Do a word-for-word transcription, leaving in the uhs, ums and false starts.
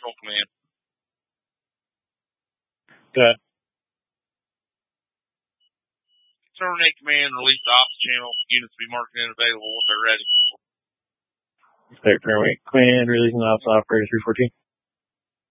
Control Command. Good. Terminate command, release the ops channel. Units be marked and available if they're ready. Terminate command, releasing ops operator three fourteen.